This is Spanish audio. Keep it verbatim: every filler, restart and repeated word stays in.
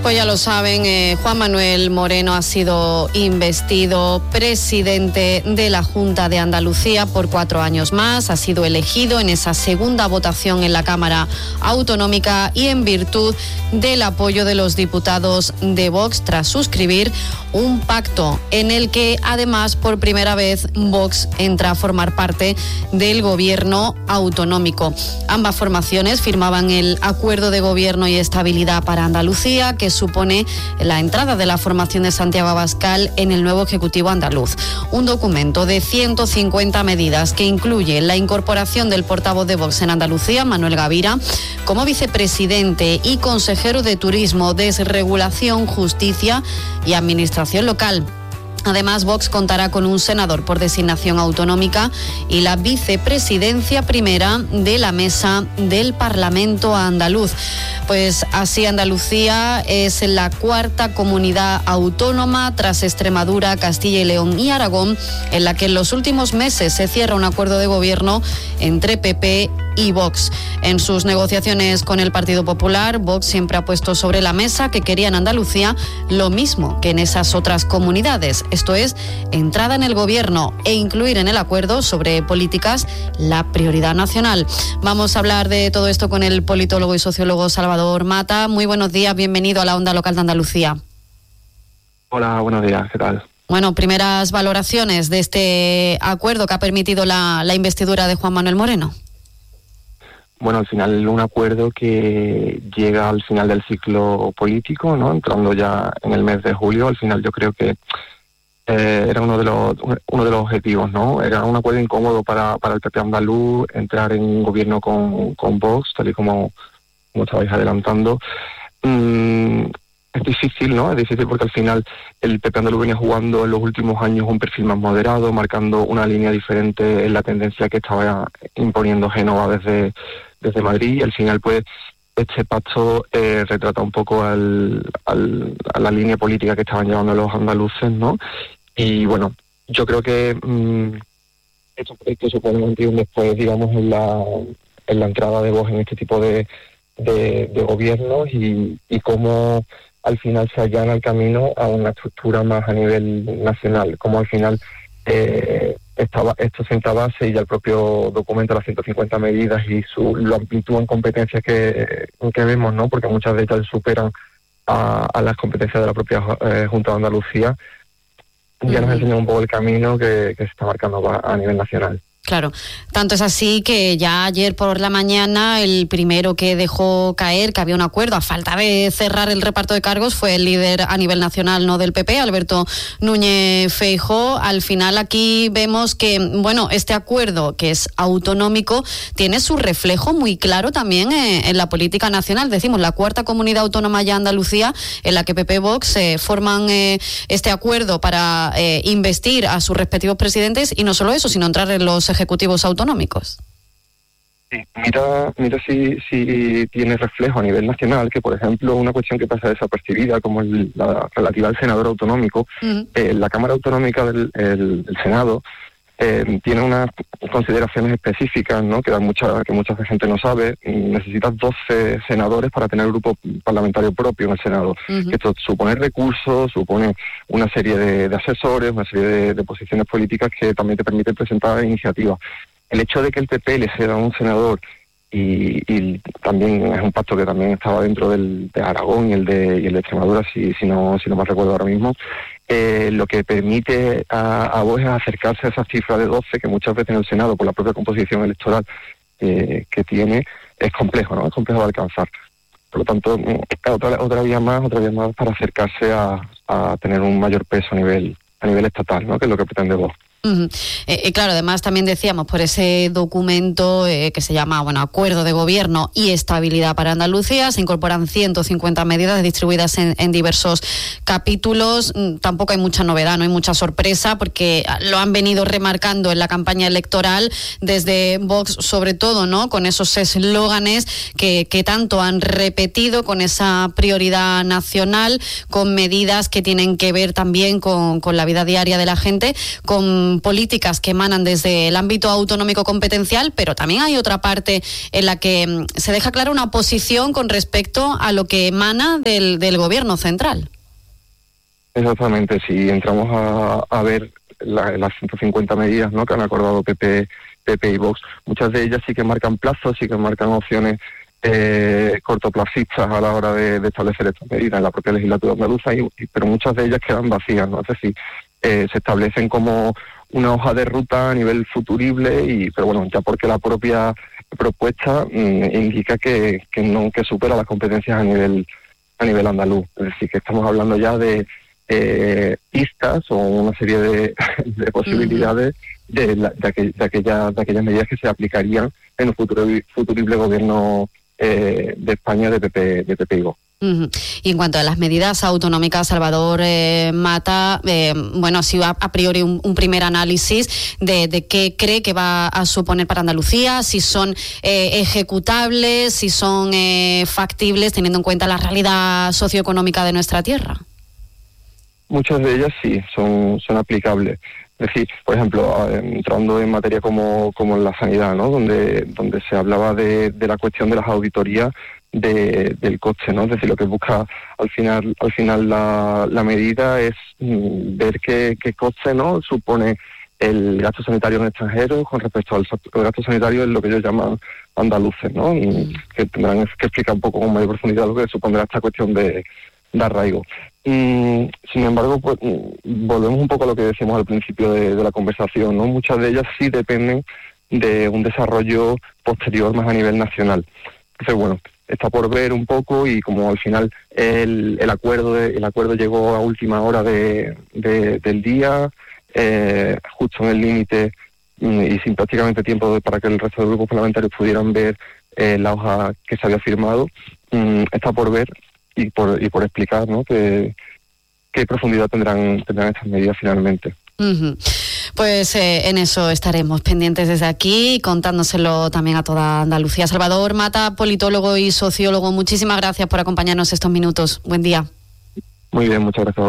Pues ya lo saben, eh, Juan Manuel Moreno ha sido investido presidente de la Junta de Andalucía por cuatro años más. Ha sido elegido en esa segunda votación en la Cámara Autonómica y en virtud del apoyo de los diputados de Vox tras suscribir un pacto en el que además por primera vez Vox entra a formar parte del gobierno autonómico. Ambas formaciones firmaban el Acuerdo de Gobierno y Estabilidad para Andalucía, que supone la entrada de la formación de Santiago Abascal en el nuevo Ejecutivo andaluz. Un documento de ciento cincuenta medidas que incluye la incorporación del portavoz de Vox en Andalucía, Manuel Gavira, como vicepresidente y consejero de Turismo, Desregulación, Justicia y Administración Local. Además, Vox contará con un senador por designación autonómica y la vicepresidencia primera de la mesa del Parlamento andaluz. Pues así Andalucía es la cuarta comunidad autónoma tras Extremadura, Castilla y León y Aragón, en la que en los últimos meses se cierra un acuerdo de gobierno entre P P y Vox. En sus negociaciones con el Partido Popular, Vox siempre ha puesto sobre la mesa que quería en Andalucía lo mismo que en esas otras comunidades, esto es, entrada en el gobierno e incluir en el acuerdo sobre políticas la prioridad nacional. Vamos a hablar de todo esto con el politólogo y sociólogo Salvador Mata. Muy buenos días, bienvenido a la Onda Local de Andalucía. Hola, buenos días, ¿qué tal? Bueno, primeras valoraciones de este acuerdo que ha permitido la, la investidura de Juan Manuel Moreno. Bueno, al final un acuerdo que llega al final del ciclo político, ¿no? Entrando ya en el mes de julio. Al final yo creo que eh, era uno de los uno de los objetivos, ¿no? Era un acuerdo incómodo para, para el P P andaluz, entrar en un gobierno con, con Vox, tal y como, como estabais adelantando. Mm, es difícil, ¿no? Es difícil porque al final el P P andaluz venía jugando en los últimos años un perfil más moderado, marcando una línea diferente en la tendencia que estaba imponiendo Génova desde desde Madrid, y al final pues este pacto eh, retrata un poco al, al, a la línea política que estaban llevando los andaluces, ¿no? Y bueno, yo creo que mmm, estos proyectos supone un antes y un después, digamos, en la, en la entrada de Vox en este tipo de, de, de gobiernos y, y cómo al final se allana el camino a una estructura más a nivel nacional, como al final eh, estaba, esto senta base y ya el propio documento, las ciento cincuenta medidas y su la amplitud en competencias que, que vemos, ¿no? Porque muchas de ellas superan a, a las competencias de la propia eh, Junta de Andalucía, ya uh-huh. nos enseña un poco el camino que, que se está marcando a, a nivel nacional. Claro, tanto es así que ya ayer por la mañana el primero que dejó caer que había un acuerdo a falta de cerrar el reparto de cargos fue el líder a nivel nacional, no del P P, Alberto Núñez Feijóo. Al final aquí vemos que, bueno, este acuerdo que es autonómico tiene su reflejo muy claro también en, en la política nacional. Decimos, la cuarta comunidad autónoma ya Andalucía, en la que P P y Vox eh, forman eh, este acuerdo para eh, investir a sus respectivos presidentes y no solo eso, sino entrar en los ejecutivos autonómicos. Sí, mira, mira si, si tiene reflejo a nivel nacional, que por ejemplo una cuestión que pasa desapercibida como el, la relativa al senador autonómico, uh-huh. eh, la Cámara Autonómica del el, el Senado eh, tiene unas consideraciones específicas, ¿no? Que, da mucha, que mucha gente no sabe. Necesitas doce senadores para tener grupo parlamentario propio en el Senado. Uh-huh. Que esto supone recursos, supone una serie de, de asesores, una serie de, de posiciones políticas que también te permiten presentar iniciativas. El hecho de que el P P le ceda a un senador y, y también es un pacto que también estaba dentro del, de Aragón y el de, y el de Extremadura, si, si no si no me recuerdo ahora mismo, eh, lo que permite a, a Vox es acercarse a esa cifra de doce que muchas veces en el Senado, por la propia composición electoral eh, que tiene, es complejo, ¿no? Es complejo de alcanzar. Por lo tanto, otra, otra vía más, otra vía más para acercarse a, a tener un mayor peso a nivel a nivel estatal, ¿no? Que es lo que pretende Vox. Uh-huh. Eh, eh, claro, además también decíamos por ese documento eh, que se llama, bueno, Acuerdo de Gobierno y Estabilidad para Andalucía, se incorporan ciento cincuenta medidas distribuidas en, en diversos capítulos. Mm, tampoco hay mucha novedad, no hay mucha sorpresa, porque lo han venido remarcando en la campaña electoral desde Vox, sobre todo, ¿no? Con esos eslóganes que, que tanto han repetido, con esa prioridad nacional, con medidas que tienen que ver también con, con la vida diaria de la gente, con mm, políticas que emanan desde el ámbito autonómico competencial, pero también hay otra parte en la que mm, se deja clara una posición con respecto a lo que emana del, del gobierno central. Exactamente, si entramos a, a ver la, las ciento cincuenta medidas, ¿no?, que han acordado P P, P P y Vox, muchas de ellas sí que marcan plazos, sí que marcan opciones eh, cortoplacistas a la hora de, de establecer estas medidas en la propia legislatura andaluza, y, y, pero muchas de ellas quedan vacías, ¿no? Es decir, eh, se establecen como una hoja de ruta a nivel futurible, y pero bueno, ya porque la propia propuesta mmm, indica que, que no que supera las competencias a nivel a nivel andaluz. Es decir, que estamos hablando ya de eh, pistas o una serie de, de posibilidades uh-huh. de, la, de, aquel, de, aquella, de aquellas medidas que se aplicarían en un futuro futurible gobierno eh, de España de P P, de P P y Vox. Uh-huh. Y en cuanto a las medidas autonómicas, Salvador eh, Mata, eh, bueno, ha sido a, a priori un, un primer análisis de, de qué cree que va a suponer para Andalucía, si son eh, ejecutables, si son eh, factibles, teniendo en cuenta la realidad socioeconómica de nuestra tierra. Muchas de ellas sí, son, son aplicables. Es decir, por ejemplo, entrando en materia como, como en la sanidad, ¿no?, donde, donde se hablaba de, de la cuestión de las auditorías de, del coste, ¿no? Es decir, lo que busca al final al final la, la medida es mm, ver qué, qué coste, ¿no?, supone el gasto sanitario en extranjeros con respecto al, al gasto sanitario en lo que ellos llaman andaluces, ¿no? Y que tendrán que explicar un poco con mayor profundidad lo que supondrá esta cuestión de, de arraigo. Mm, sin embargo, pues mm, volvemos un poco a lo que decíamos al principio de, de la conversación, ¿no? Muchas de ellas sí dependen de un desarrollo posterior más a nivel nacional. Entonces, bueno, está por ver un poco, y como al final el, el acuerdo de, el acuerdo llegó a última hora de, de, del día, eh, justo en el límite y sin prácticamente tiempo de, para que el resto de grupos parlamentarios pudieran ver eh, la hoja que se había firmado, mm, está por ver y por y por explicar, ¿no?, que qué profundidad tendrán tendrán estas medidas finalmente. Uh-huh. Pues eh, en eso estaremos pendientes desde aquí, contándoselo también a toda Andalucía. Salvador Mata, politólogo y sociólogo, muchísimas gracias por acompañarnos estos minutos. Buen día. Muy bien, muchas gracias.